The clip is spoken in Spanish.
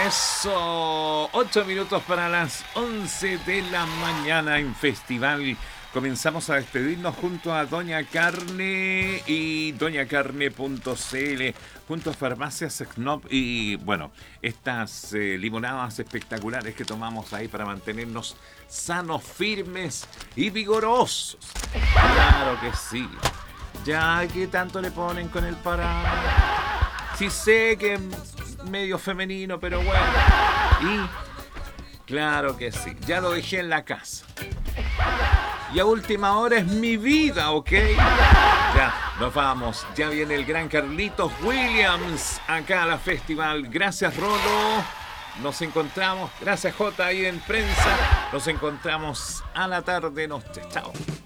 Eso, 8 minutos para las 11 de la mañana en Festival. Comenzamos a despedirnos junto a Doña Carne y doñacarne.cl, junto a Farmacias Knop y, bueno, estas limonadas espectaculares que tomamos ahí para mantenernos sanos, firmes y vigorosos. Claro que sí. Ya, ¿qué tanto le ponen con el para? Sí sé que es medio femenino, pero bueno. Y claro que sí. Ya lo dejé en la casa. Y a última hora es mi vida, ¿ok? Ya, nos vamos. Ya viene el gran Carlitos Williams acá a la festival. Gracias, Rolo. Nos encontramos. Gracias, J, ahí en prensa. Nos encontramos a la tarde-noche. Chao.